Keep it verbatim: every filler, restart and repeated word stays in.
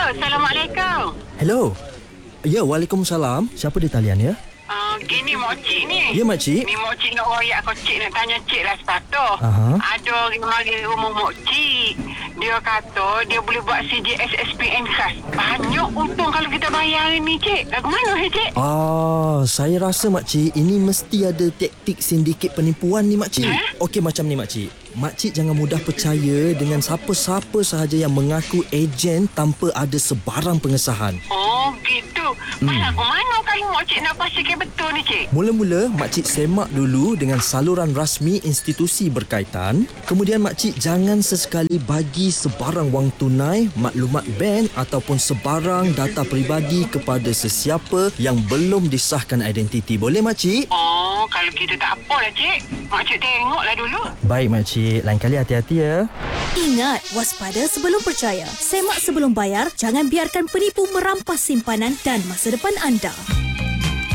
Assalamualaikum. Hello. Ya, Waalaikumsalam. Siapa di talian ya? Uh, gini Mokcik ni. Ya, Makcik. Ni Mokcik nak royak kau cik nak tanya cik lah sepatut. Aha. Ada orang mari rumah Mokcik. Dia kata dia boleh buat C J S S P N khas. Banyak untung kalau kita bayar ni cik. Lagu mana eh cik? Ah, saya rasa Makcik ini mesti ada taktik sindiket penipuan ni Makcik. Eh? Okey, macam ni Makcik. Makcik jangan mudah percaya dengan siapa-siapa sahaja yang mengaku ejen tanpa ada sebarang pengesahan. Oh gitu. Hmm. Lagu mana kalau Mokcik nak pastikan betul ni cik? Mula-mula Makcik semak dulu dengan saluran rasmi institusi berkaitan. Kemudian Makcik jangan sesekali bagi sebarang wang tunai, maklumat bank ataupun sebarang data peribadi kepada sesiapa yang belum disahkan identiti. Boleh Makcik? Oh, kalau kita tak apalah cik. Mokcik tengoklah dulu. Baik Makcik, lain kali hati-hati ya. Ingat, waspada sebelum percaya. Semak sebelum bayar, jangan biarkan penipu merampas simpanan dan masa depan anda.